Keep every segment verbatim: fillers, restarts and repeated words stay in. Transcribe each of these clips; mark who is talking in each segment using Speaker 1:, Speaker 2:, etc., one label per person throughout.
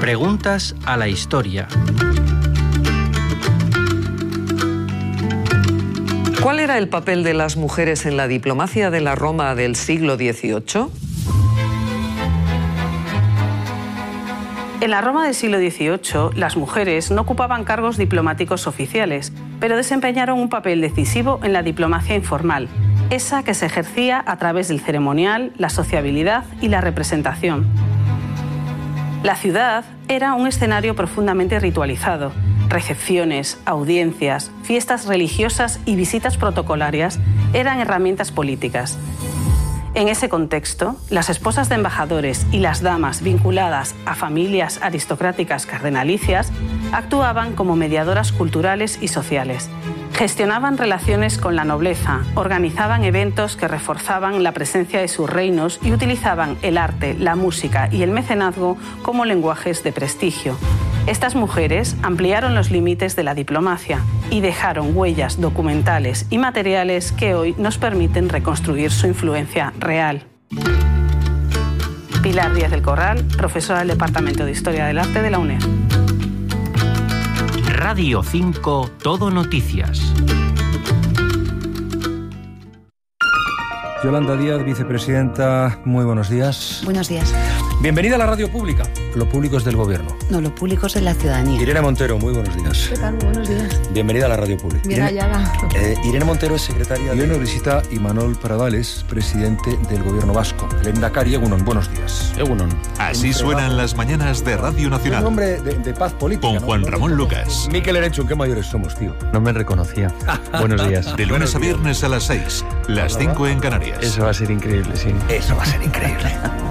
Speaker 1: Preguntas a la historia.
Speaker 2: ¿Cuál era el papel de las mujeres en la diplomacia de la Roma del siglo dieciocho?
Speaker 3: En la Roma del siglo dieciocho, las mujeres no ocupaban cargos diplomáticos oficiales, pero desempeñaron un papel decisivo en la diplomacia informal, esa que se ejercía a través del ceremonial, la sociabilidad y la representación. La ciudad era un escenario profundamente ritualizado. Recepciones, audiencias, fiestas religiosas y visitas protocolarias eran herramientas políticas. En ese contexto, las esposas de embajadores y las damas vinculadas a familias aristocráticas cardenalicias actuaban como mediadoras culturales y sociales. Gestionaban relaciones con la nobleza, organizaban eventos que reforzaban la presencia de sus reinos y utilizaban el arte, la música y el mecenazgo como lenguajes de prestigio. Estas mujeres ampliaron los límites de la diplomacia y dejaron huellas documentales y materiales que hoy nos permiten reconstruir su influencia real. Pilar Díaz del Corral, profesora del Departamento de Historia del Arte de la UNED.
Speaker 1: Radio cinco, Todo Noticias.
Speaker 4: Yolanda Díaz, vicepresidenta, muy buenos días.
Speaker 5: Buenos días.
Speaker 4: Bienvenida a la radio pública. Lo público es del gobierno.
Speaker 5: No, lo público es de la ciudadanía.
Speaker 4: Irene Montero, muy buenos días.
Speaker 5: ¿Qué tal? Buenos días.
Speaker 4: Bienvenida a la radio pública.
Speaker 5: Bien hallada.
Speaker 4: Eh, Irene Montero es secretaria de... Y hoy nos visita Imanol Pradales, presidente del gobierno vasco. Lehendakari Egunon, buenos días.
Speaker 6: Egunon. Así suenan las mañanas de Radio Nacional.
Speaker 4: Un hombre de, de paz política.
Speaker 6: Con
Speaker 4: ¿no?
Speaker 6: Juan Ramón Lucas.
Speaker 4: Mikel Erenchun, qué mayores somos, tío.
Speaker 7: No me reconocía. Buenos días.
Speaker 6: De lunes a viernes a las seis, las cinco en Canarias.
Speaker 7: Eso va a ser increíble, sí.
Speaker 4: Eso va a ser increíble.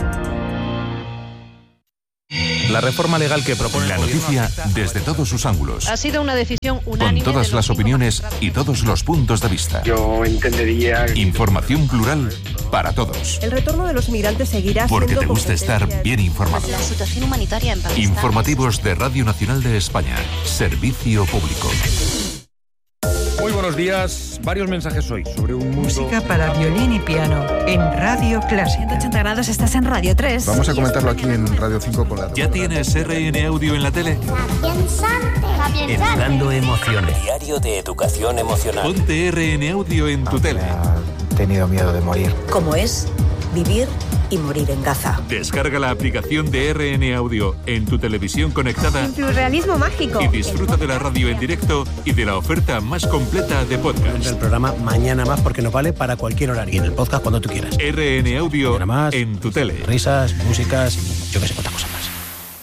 Speaker 6: La reforma legal que propone la noticia desde todos sus ángulos.
Speaker 8: Ha sido una decisión unánime.
Speaker 6: Con todas las opiniones y todos los puntos de vista.
Speaker 9: Yo entendería...
Speaker 6: Información plural para todos.
Speaker 10: El retorno de los migrantes seguirá siendo...
Speaker 6: Porque te gusta estar bien informado.
Speaker 8: La situación humanitaria en Pakistán.
Speaker 6: Informativos de Radio Nacional de España. Servicio público.
Speaker 4: Muy buenos días. Varios mensajes hoy sobre un mundo...
Speaker 11: Música para violín y piano en Radio Clásica.
Speaker 12: ciento ochenta grados, estás en Radio tres.
Speaker 13: Vamos a comentarlo aquí en Radio cinco con la...
Speaker 6: ¿Ya tienes R N Audio en la tele?
Speaker 1: Educando emociones.
Speaker 14: Diario de Educación Emocional.
Speaker 6: Ponte R N Audio en tu tele.
Speaker 13: He tenido miedo de morir.
Speaker 15: ¿Cómo es vivir y morir en Gaza?
Speaker 6: Descarga la aplicación de R N Audio en tu televisión conectada.
Speaker 10: Surrealismo mágico.
Speaker 6: Y disfruta de la radio en directo y de la oferta más completa de podcast.
Speaker 16: El programa Mañana Más porque nos vale para cualquier horario. Y en el podcast cuando tú quieras.
Speaker 6: R N Audio
Speaker 16: más,
Speaker 6: en tu tele.
Speaker 16: Risas, músicas, yo que sé cuántas cosas más.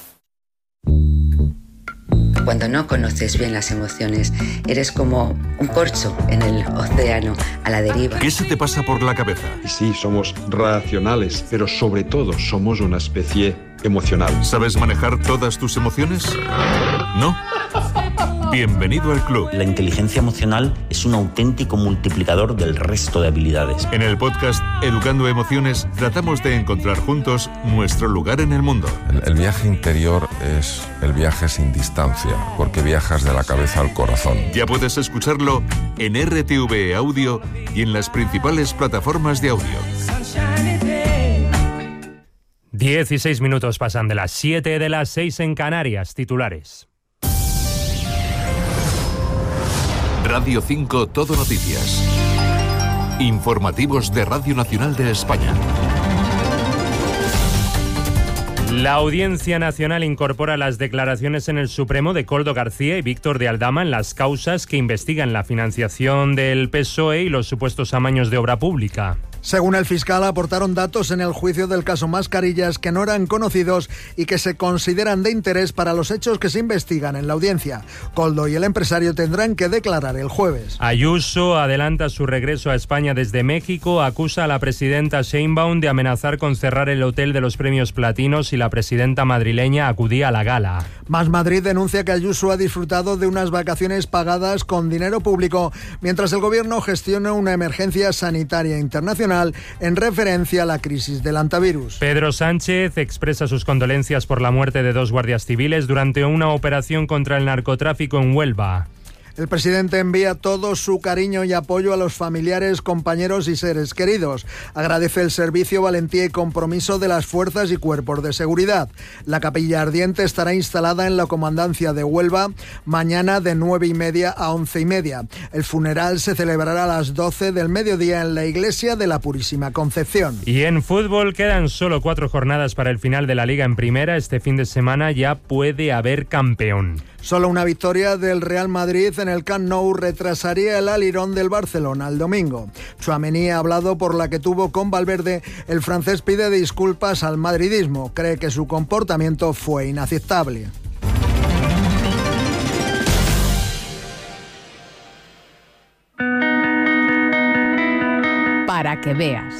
Speaker 15: Cuando no conoces bien las emociones, eres como un corcho en el océano, a la deriva.
Speaker 6: ¿Qué se te pasa por la cabeza?
Speaker 17: Sí, somos racionales, pero sobre todo somos una especie emocional.
Speaker 6: ¿Sabes manejar todas tus emociones? ¿No? Bienvenido al club.
Speaker 14: La inteligencia emocional es un auténtico multiplicador del resto de habilidades.
Speaker 6: En el podcast Educando Emociones tratamos de encontrar juntos nuestro lugar en el mundo.
Speaker 18: El, el viaje interior es el viaje sin distancia, porque viajas de la cabeza al corazón.
Speaker 6: Ya puedes escucharlo en R T V Audio y en las principales plataformas de audio.
Speaker 19: dieciséis minutos pasan de las siete de las seis en Canarias. Titulares.
Speaker 6: Radio cinco, Todo Noticias. Informativos de Radio Nacional de España.
Speaker 19: La Audiencia Nacional incorpora las declaraciones en el Supremo de Koldo García y Víctor de Aldama en las causas que investigan la financiación del P S O E y los supuestos amaños de obra pública.
Speaker 20: Según el fiscal, aportaron datos en el juicio del caso Mascarillas que no eran conocidos y que se consideran de interés para los hechos que se investigan en la audiencia. Koldo y el empresario tendrán que declarar el jueves.
Speaker 19: Ayuso adelanta su regreso a España desde México, acusa a la presidenta Sheinbaum de amenazar con cerrar el hotel de los premios platinos y la presidenta madrileña acudía a la gala.
Speaker 20: Más Madrid denuncia que Ayuso ha disfrutado de unas vacaciones pagadas con dinero público, mientras el gobierno gestiona una emergencia sanitaria internacional en referencia a la crisis del antivirus.
Speaker 19: Pedro Sánchez expresa sus condolencias por la muerte de dos guardias civiles durante una operación contra el narcotráfico en Huelva.
Speaker 20: El presidente envía todo su cariño y apoyo a los familiares, compañeros y seres queridos. Agradece el servicio, valentía y compromiso de las fuerzas y cuerpos de seguridad. La capilla ardiente estará instalada en la comandancia de Huelva mañana de nueve y media a once y media. El funeral se celebrará a las doce del mediodía en la iglesia de la Purísima Concepción.
Speaker 19: Y en fútbol quedan solo cuatro jornadas para el final de la Liga en Primera. Este fin de semana ya puede haber campeón.
Speaker 20: Solo una victoria del Real Madrid en el Camp Nou retrasaría el alirón del Barcelona el domingo. Tchouaméni ha hablado por la que tuvo con Valverde. El francés pide disculpas al madridismo. Cree que su comportamiento fue inaceptable.
Speaker 9: Para que veas.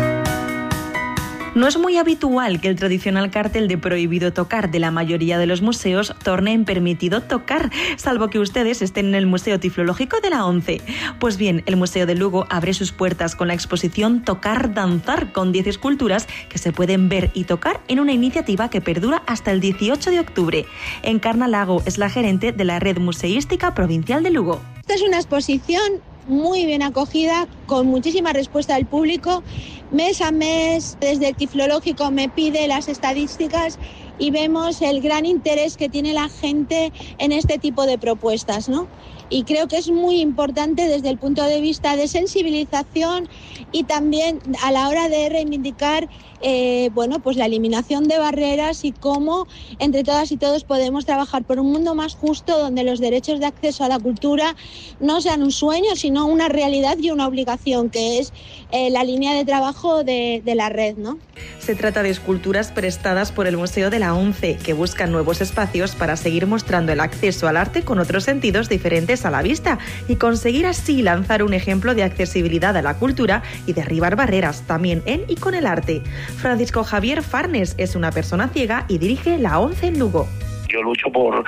Speaker 21: No es muy habitual que el tradicional cartel de prohibido tocar de la mayoría de los museos torne en permitido tocar, salvo que ustedes estén en el Museo Tiflológico de la ONCE. Pues bien, el Museo de Lugo abre sus puertas con la exposición Tocar Danzar, con diez esculturas que se pueden ver y tocar en una iniciativa que perdura hasta el dieciocho de octubre. Encarna Lago es la gerente de la Red Museística Provincial de Lugo.
Speaker 22: Esta es una exposición muy bien acogida, con muchísima respuesta del público. Mes a mes, desde el Tiflológico me pide las estadísticas y vemos el gran interés que tiene la gente en este tipo de propuestas, ¿no? Y creo que es muy importante desde el punto de vista de sensibilización y también a la hora de reivindicar eh, bueno, pues la eliminación de barreras y cómo entre todas y todos podemos trabajar por un mundo más justo, donde los derechos de acceso a la cultura no sean un sueño, sino una realidad y una obligación, que es eh, la línea de trabajo de, de la red, ¿no?
Speaker 21: Se trata de esculturas prestadas por el Museo de la ONCE, que buscan nuevos espacios para seguir mostrando el acceso al arte con otros sentidos diferentes a la vista y conseguir así lanzar un ejemplo de accesibilidad a la cultura y derribar barreras también en y con el arte. Francisco Javier Farnes es una persona ciega y dirige la ONCE en Lugo.
Speaker 23: Yo lucho por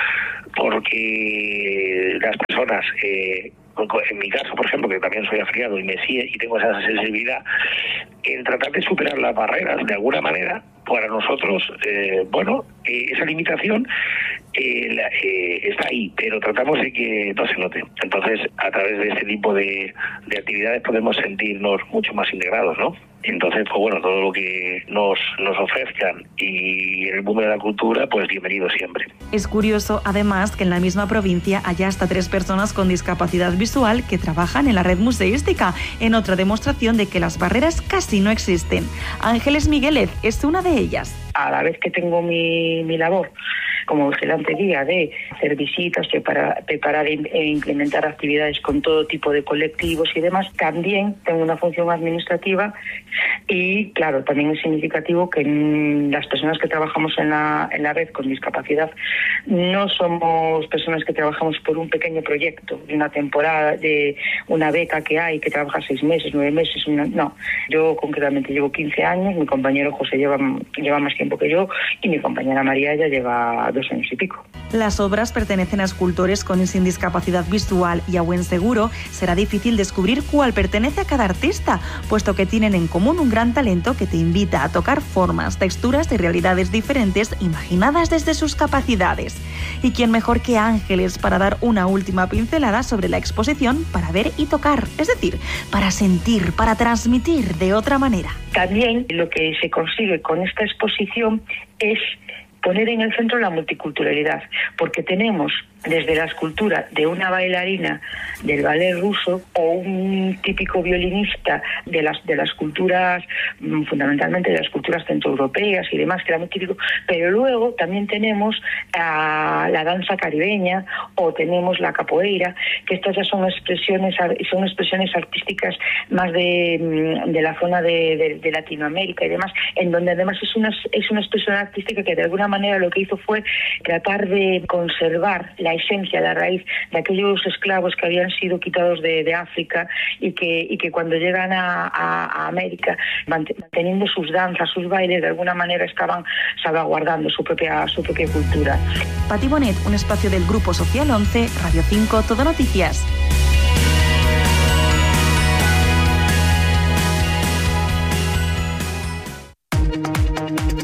Speaker 23: porque las personas, eh, en mi caso, por ejemplo, que también soy afiliado y me sigue y tengo esa sensibilidad, en tratar de superar las barreras de alguna manera. Para nosotros, eh, bueno, eh, esa limitación eh, la, eh, está ahí, pero tratamos de que no se note. Entonces, a través de este tipo de, de actividades podemos sentirnos mucho más integrados, ¿no? Entonces, pues bueno, todo lo que nos, nos ofrezcan y en el mundo de la cultura, pues bienvenido siempre.
Speaker 21: Es curioso, además, que en la misma provincia haya hasta tres personas con discapacidad visual que trabajan en la red museística, en otra demostración de que las barreras casi no existen. Ángeles Miguelet es una de ellas.
Speaker 24: A la vez que tengo mi, mi labor como vigilante guía de hacer visitas, preparar, preparar e implementar actividades con todo tipo de colectivos y demás, también tengo una función administrativa y, claro, también es significativo que las personas que trabajamos en la, en la red con discapacidad no somos personas que trabajamos por un pequeño proyecto, de una temporada, de una beca que hay, que trabaja seis meses, nueve meses, una, no. Yo concretamente llevo quince años, mi compañero José lleva, lleva más tiempo que yo y mi compañera María ya lleva dos años y pico.
Speaker 21: Las obras pertenecen a escultores con y sin discapacidad visual y a buen seguro será difícil descubrir cuál pertenece a cada artista, puesto que tienen en común un gran talento que te invita a tocar formas, texturas y realidades diferentes imaginadas desde sus capacidades. ¿Y quién mejor que Ángeles para dar una última pincelada sobre la exposición Para ver y tocar? Es decir, para sentir, para transmitir de otra manera.
Speaker 24: También lo que se consigue con esta exposición es poner en el centro la multiculturalidad, porque tenemos desde la escultura de una bailarina del ballet ruso o un típico violinista de las de las culturas, fundamentalmente de las culturas centroeuropeas y demás, que era muy típico, pero luego también tenemos a la danza caribeña o tenemos la capoeira, que estas ya son expresiones son expresiones artísticas más de, de la zona de, de, de Latinoamérica y demás, en donde además es una, es una expresión artística que de alguna manera lo que hizo fue tratar de conservar la esencia, la raíz de aquellos esclavos que habían sido quitados de, de África y que, y que cuando llegan a, a, a América, manteniendo sus danzas, sus bailes, de alguna manera estaban salvaguardando su propia, su propia cultura.
Speaker 21: Pati Bonet, un espacio del Grupo Social once, Radio cinco, Todo Noticias.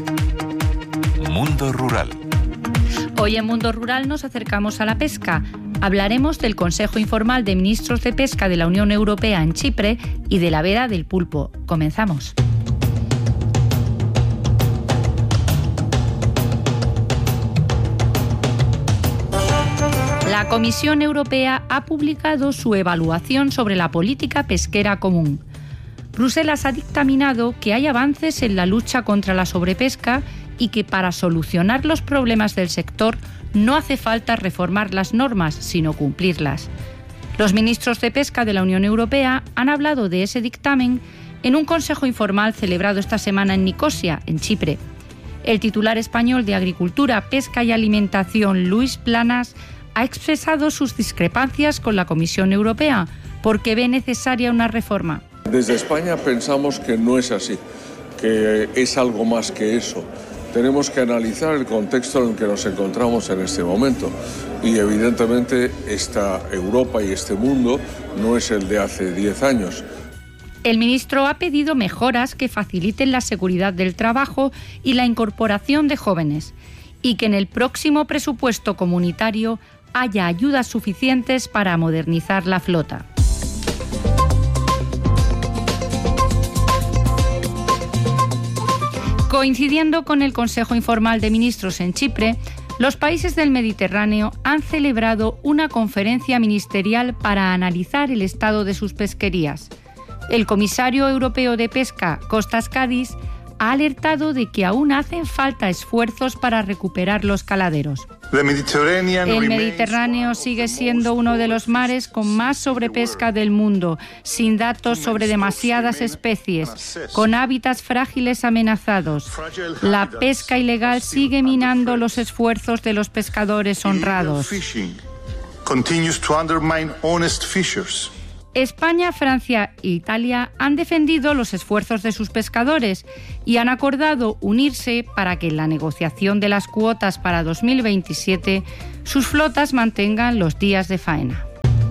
Speaker 6: Mundo Rural.
Speaker 25: Hoy en Mundo Rural nos acercamos a la pesca.
Speaker 2: Hablaremos del Consejo Informal de Ministros de Pesca de la Unión Europea en Chipre y de la veda del pulpo. Comenzamos. La Comisión Europea ha publicado su evaluación sobre la política pesquera común. Bruselas ha dictaminado que hay avances en la lucha contra la sobrepesca y que para solucionar los problemas del sector no hace falta reformar las normas, sino cumplirlas. Los ministros de Pesca de la Unión Europea han hablado de ese dictamen en un consejo informal celebrado esta semana en Nicosia, en Chipre. El titular español de Agricultura, Pesca y Alimentación, Luis Planas, ha expresado sus discrepancias con la Comisión Europea porque ve necesaria una reforma.
Speaker 3: Desde España pensamos que no es así, que es algo más que eso. Tenemos que analizar el contexto en el que nos encontramos en este momento y evidentemente esta Europa y este mundo no es el de hace diez años.
Speaker 2: El ministro ha pedido mejoras que faciliten la seguridad del trabajo y la incorporación de jóvenes y que en el próximo presupuesto comunitario haya ayudas suficientes para modernizar la flota. Coincidiendo con el Consejo Informal de Ministros en Chipre, los países del Mediterráneo han celebrado una conferencia ministerial para analizar el estado de sus pesquerías. El comisario europeo de Pesca, Kostas Kadis, ha alertado de que aún hacen falta esfuerzos para recuperar los caladeros. El Mediterráneo sigue siendo uno de los mares con más sobrepesca del mundo, sin datos sobre demasiadas especies, con hábitats frágiles amenazados. La pesca ilegal sigue minando los esfuerzos de los pescadores honrados. España, Francia e Italia han defendido los esfuerzos de sus pescadores y han acordado unirse para que en la negociación de las cuotas para dos mil veintisiete sus flotas mantengan los días de faena.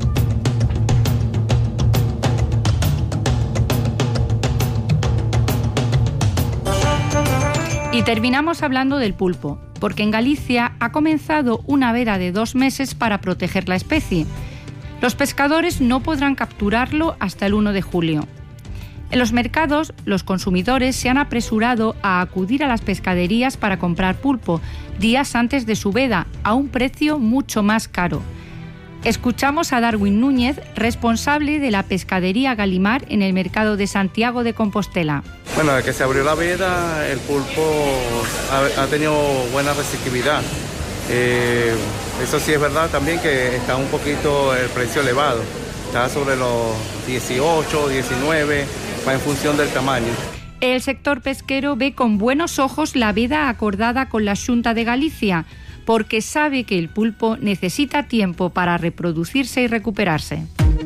Speaker 2: Y terminamos hablando del pulpo, porque en Galicia ha comenzado una veda de dos meses para proteger la especie. Los pescadores no podrán capturarlo hasta el primero de julio. En los mercados, los consumidores se han apresurado a acudir a las pescaderías para comprar pulpo días antes de su veda, a un precio mucho más caro. Escuchamos a Darwin Núñez, responsable de la pescadería Galimar en el mercado de Santiago de Compostela.
Speaker 5: Bueno, desde que se abrió la veda, el pulpo ha, ha tenido buena receptividad. Eh, eso sí es verdad también que está un poquito el precio elevado, está sobre los dieciocho, diecinueve, va en función del tamaño.
Speaker 2: El sector pesquero ve con buenos ojos la veda acordada con la Xunta de Galicia, porque sabe que el pulpo necesita tiempo para reproducirse y recuperarse.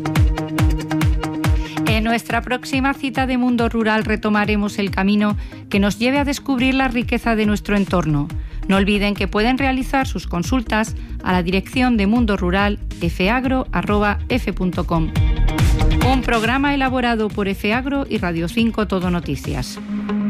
Speaker 2: En nuestra próxima cita de Mundo Rural retomaremos el camino que nos lleve a descubrir la riqueza de nuestro entorno. No olviden que pueden realizar sus consultas a la dirección de Mundo Rural efeagro arroba efe punto com. Un programa elaborado por Efeagro y Radio cinco Todo Noticias.